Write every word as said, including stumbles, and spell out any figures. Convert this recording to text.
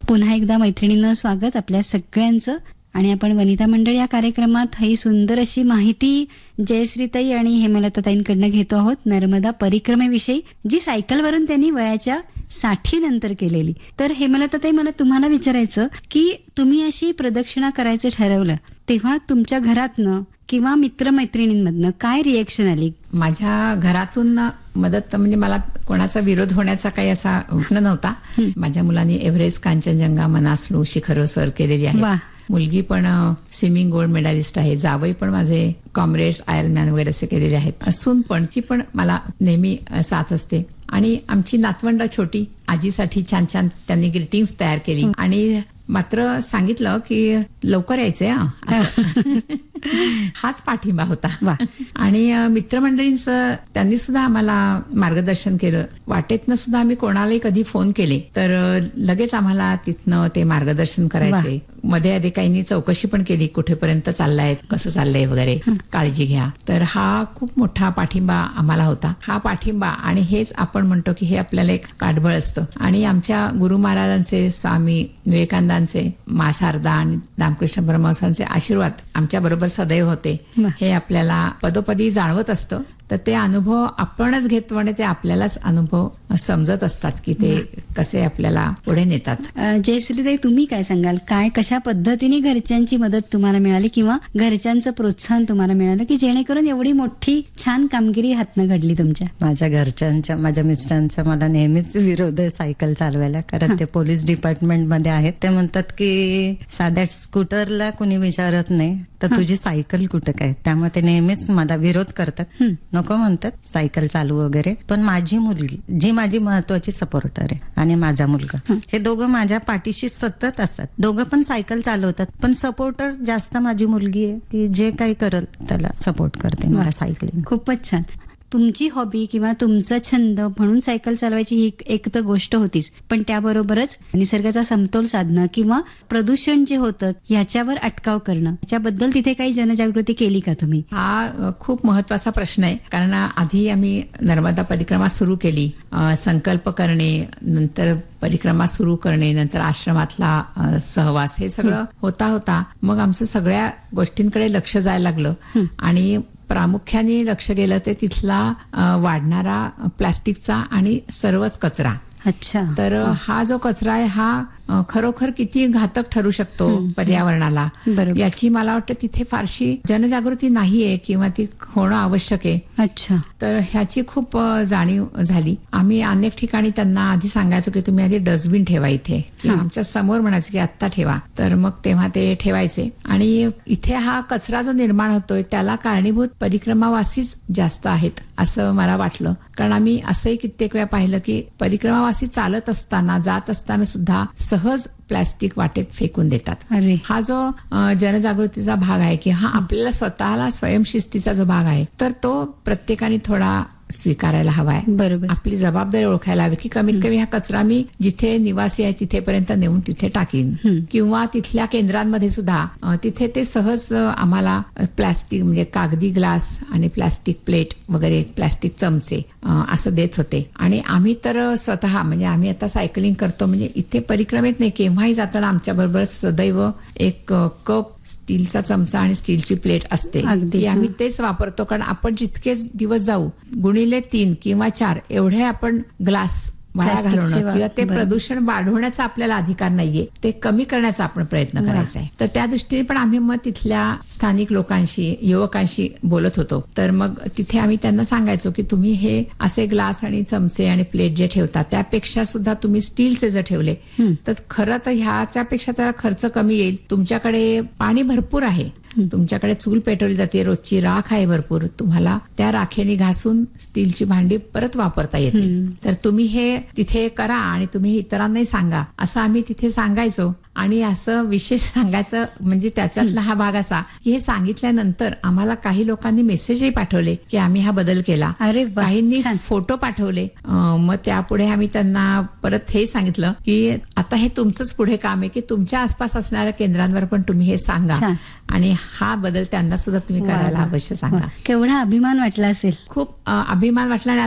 पुन्हा एकदा मैत्रिणींनो स्वागत आपल्या सगळ्यांचं. आणि आपण वनिता मंडळ या कार्यक्रमात ही सुंदर अशी माहिती जयश्रीताई आणि हेमलताताईंकडनं घेतो आहोत नर्मदा परिक्रमेविषयी, जी सायकलवरून त्यांनी वयाच्या साठी नंतर केलेली. तर हेमलताताई, मला तुम्हाला विचारायचं की तुम्ही अशी प्रदक्षिणा करायचं ठरवलं तेव्हा तुमच्या घरातनं किंवा मित्रमैत्रिणींमधनं काय रिएक्शन आली? माझ्या घरातून मदत म्हणजे मला कोणाचा विरोध होण्याचा काही असा प्रश्न नव्हता. माझ्या मुलांनी एव्हरेस्ट, कांचनजंगा, मनासलू, शिखर सर केलेली आहे. मुलगी पण स्विमिंग गोल्ड मेडलिस्ट आहे. जावई पण माझे कॉम्रेड्स, आयर्नमॅन वगैरे असे केलेले आहेत. सून पण ती पण मला नेहमी साथ असते. आणि आमची नातवंड छोटी आजीसाठी छान छान त्यांनी ग्रीटिंग्स तयार केली आणि मात्र सांगितलं की लवकर यायचंय हा. हाच पाठिंबा होता. आणि मित्रमंडळींचं त्यांनी सुद्धा आम्हाला मार्गदर्शन केलं. वाटेतनं सुद्धा आम्ही कोणालाही कधी फोन केले तर लगेच आम्हाला तिथनं ते मार्गदर्शन करायचे. मध्ये आधी काहींनी चौकशी पण केली, कुठेपर्यंत चाललाय, कसं चाललंय वगैरे, काळजी घ्या. तर हा खूप मोठा पाठिंबा आम्हाला होता. हा पाठिंबा आणि हेच आपण म्हणतो की हे आपल्याला एक पाठबळ असतं. आणि आमच्या गुरु महाराजांचे, स्वामी विवेकानंदांचे, मा शारदा आणि रामकृष्ण परमहंसांचे आशीर्वाद आमच्या बरोबर सदैव होते. हे आपल्याला पदोपदी जाणवत असतं. तर ते अनुभव आपणच घेतो आणि ते आपल्यालाच अनुभव समजत असतात की ते कसे आपल्याला पुढे नेतात. जयश्रीताई, तुम्ही काय सांगाल? काय कशा पद्धतीने घरच्यांची मदत तुम्हाला मिळाली किंवा घरच्यांचं प्रोत्साहन तुम्हाला मिळालं की जेणेकरून एवढी मोठी छान कामगिरी हातनं घडली तुमच्या? माझ्या घरच्यांच्या, माझ्या मिस्टरांचा मला नेहमीच विरोध आहे सायकल चालवायला, कारण ते पोलीस डिपार्टमेंट मध्ये आहेत. ते म्हणतात की साध्या स्कूटरला कुणी विचारत नाही तर तुझी सायकल कुठं काय, त्यामुळे ते नेहमीच मला विरोध करतात, नको म्हणतात सायकल चालू वगैरे. पण माझी मुलगी जी माझी महत्वाची सपोर्टर आहे आणि माझा मुलगा, हे दोघं माझ्या पाठीशी सतत असतात. दोघं पण सायकल चालवतात, पण सपोर्टर जास्त माझी मुलगी आहे की जे काही करल त्याला सपोर्ट करते मला सायकलिंग. खूपच छान. तुमची हॉबी किंवा तुमचा छंद म्हणून सायकल चालवायची ही एक तर गोष्ट होतीच, पण त्याबरोबरच निसर्गाचा समतोल साधणं किंवा प्रदूषण जे होतं याच्यावर अटकाव करणं, याच्याबद्दल तिथे काही जनजागृती केली का तुम्ही? हा खूप महत्वाचा प्रश्न आहे. कारण आधी आम्ही नर्मदा परिक्रमा सुरू केली, संकल्प करणे, नंतर परिक्रमा सुरू करणे, नंतर आश्रमातला सहवास, हे सगळं होता होता मग आमचं सगळ्या गोष्टींकडे लक्ष जायला लागलं. आणि प्रामुख्याने लक्ष गेलं ते तिथला वाढणारा प्लास्टिकचा आणि सर्वच कचरा. अच्छा. तर हा जो कचरा आहे हा खरोखर किती घातक ठरू शकतो पर्यावरणाला, याची मला वाटतं तिथे फारशी जनजागृती नाहीये किंवा ती होणं आवश्यक आहे. अच्छा. तर ह्याची खूप जाणीव झाली. आम्ही अनेक ठिकाणी त्यांना आधी सांगायचो की तुम्ही आधी डस्टबिन ठेवा इथे, आमच्या समोर म्हणायचो की आत्ता ठेवा, तर मग तेव्हा ते ठेवायचे. आणि इथे हा कचरा जो निर्माण होतोय त्याला कारणीभूत परिक्रमावासीच जास्त आहेत असं मला वाटलं. कारण आम्ही असंही कित्येक वेळा पाहिलं की परिक्रमावासी चालत असताना, जात असताना सुद्धा सहज प्लास्टिक वाटेत फेकून देतात. अरे. हा जो जनजागृतीचा भाग आहे की हा आपल्याला स्वतःला स्वयंशिस्तीचा जो भाग आहे, तर तो प्रत्येकाने थोडा स्वीकारायला हवाय. बरोबर. आपली जबाबदारी ओळखायला हवी की कमीत कमी हा कचरा मी जिथे निवासी आहे तिथेपर्यंत नेऊन तिथे टाकीन. किंवा तिथल्या केंद्रांमध्ये सुद्धा तिथे ते सहज आम्हाला प्लास्टिक म्हणजे कागदी ग्लास आणि प्लास्टिक प्लेट वगैरे, प्लास्टिक चमचे असं देत होते. आणि आम्ही तर स्वतः म्हणजे आम्ही आता सायकलिंग करतो, म्हणजे इथे परिक्रमेत नाही केव्हाही जाताना आमच्या बरोबर सदैव एक कप, स्टीलचा चमचा आणि स्टीलची प्लेट असते की आम्ही तेच वापरतो. कारण आपण जितकेच दिवस जाऊ, गुणिले तीन किंवा चार एवढे आपण ग्लास वाया घालवणं किंवा ते प्रदूषण वाढवण्याचा आपल्याला अधिकार नाहीये, ते कमी करण्याचा आपण प्रयत्न करायचा आहे. तर त्या दृष्टीने पण आम्ही मग तिथल्या स्थानिक लोकांशी, युवकांशी बोलत होतो. तर मग तिथे आम्ही त्यांना सांगायचो की तुम्ही हे असे ग्लास आणि चमचे आणि प्लेट जे ठेवता त्यापेक्षा सुद्धा तुम्ही स्टीलचे जर ठेवले तर खरं तर ह्याच्यापेक्षा त्याला खर्च कमी येईल. तुमच्याकडे पाणी भरपूर आहे, तुमच्याकडे चूल पेटवली जाते, रोजची राख आहे भरपूर, तुम्हाला त्या राखेने घासून स्टीलची भांडी परत वापरता येते. तर तुम्ही हे तिथे करा आणि तुम्ही इतरांनाही सांगा, असं आम्ही तिथे सांगायचो. आणि असं विशेष सांगायचं म्हणजे त्याच्यातला हा भाग असा की हे सांगितल्यानंतर आम्हाला काही लोकांनी मेसेजही पाठवले की आम्ही हा बदल केला. अरे, काहींनी फोटो पाठवले. मग त्यापुढे आम्ही त्यांना परत हे सांगितलं की आता हे तुमचंच पुढे काम आहे की तुमच्या आसपास असणाऱ्या केंद्रांवर पण तुम्ही हे सांगा आणि हा बदल त्यांना सुद्धा तुम्ही करायला अवश्य सांगा. केवढा अभिमान वाटला असेल. खूप अभिमान वाटला.